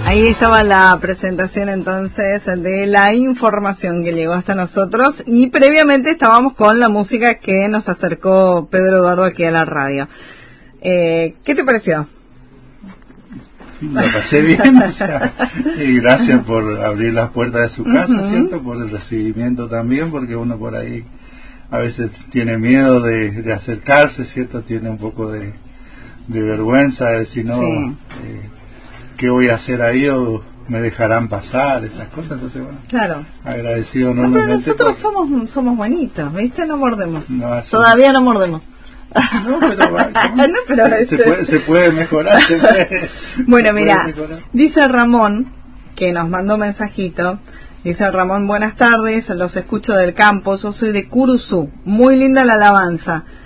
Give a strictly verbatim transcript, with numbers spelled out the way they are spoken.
Ahí estaba la presentación entonces de la información que llegó hasta nosotros y previamente estábamos con la música que nos acercó Pedro Eduardo aquí a la radio. Eh, ¿Qué te pareció? La pasé bien, o sea, y gracias por abrir las puertas de su casa, uh-huh. ¿cierto? Por el recibimiento también, porque uno por ahí a veces tiene miedo de, de acercarse, ¿cierto? Tiene un poco de, de vergüenza de decir, no, sí. eh, ¿qué voy a hacer ahí? O me dejarán pasar, esas cosas. Entonces, bueno, claro. agradecido no, normalmente. Pero nosotros por... somos somos bonitos, ¿viste? No mordemos. No, así... Todavía no mordemos. No, pero, va, no, pero se, se, puede, se puede mejorar. Se puede, bueno, se mira, puede mejorar. Dice Ramón, que nos mandó un mensajito. Dice Ramón, buenas tardes, los escucho del campo, yo soy de Curuzú. Muy linda la alabanza.